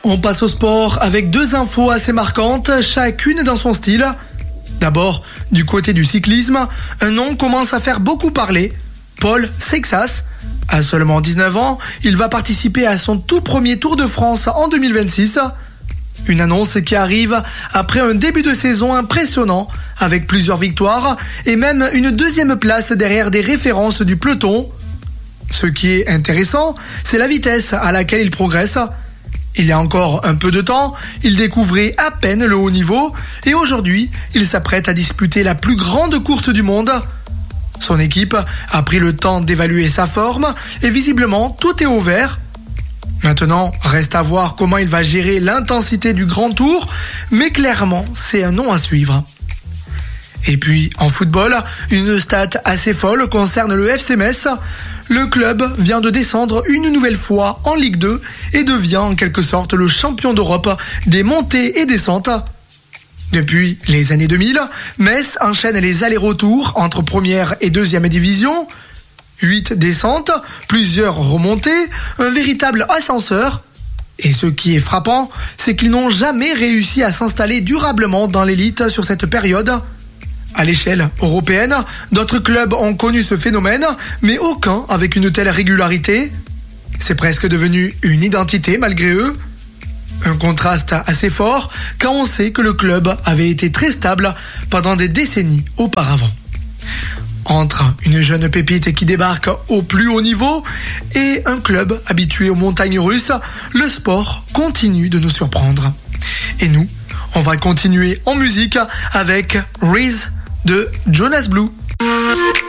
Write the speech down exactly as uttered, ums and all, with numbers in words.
On passe au sport avec deux infos assez marquantes, chacune dans son style. D'abord, du côté du cyclisme, un nom commence à faire beaucoup parler, Paul Seixas. À seulement dix-neuf ans, il va participer à son tout premier Tour de France en deux mille vingt-six. Une annonce qui arrive après un début de saison impressionnant, avec plusieurs victoires et même une deuxième place derrière des références du peloton. Ce qui est intéressant, c'est la vitesse à laquelle il progresse. Il y a encore un peu de temps, il découvrait à peine le haut niveau et aujourd'hui, il s'apprête à disputer la plus grande course du monde. Son équipe a pris le temps d'évaluer sa forme et visiblement tout est au vert. Maintenant, reste à voir comment il va gérer l'intensité du grand tour, mais clairement, c'est un nom à suivre. Et puis, en football, une stat assez folle concerne le F C Metz. Le club vient de descendre une nouvelle fois en Ligue deux et devient en quelque sorte le champion d'Europe des montées et descentes. Depuis les années deux mille, Metz enchaîne les allers-retours entre première et deuxième division. Huit descentes, plusieurs remontées, un véritable ascenseur. Et ce qui est frappant, c'est qu'ils n'ont jamais réussi à s'installer durablement dans l'élite sur cette période. À l'échelle européenne, d'autres clubs ont connu ce phénomène, mais aucun avec une telle régularité. C'est presque devenu une identité malgré eux. Un contraste assez fort, quand on sait que le club avait été très stable pendant des décennies auparavant. Entre une jeune pépite qui débarque au plus haut niveau et un club habitué aux montagnes russes, le sport continue de nous surprendre. Et nous, on va continuer en musique avec Reese de Jonas Blue.